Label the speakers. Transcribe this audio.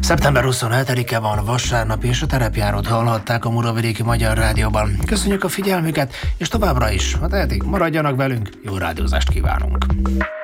Speaker 1: Szeptember 27-e van, vasárnap, és a terepjárót hallhatták a Muravidéki Magyar Rádióban. Köszönjük a figyelmüket, és továbbra is, ha tehetik, maradjanak velünk, jó rádiózást kívánunk!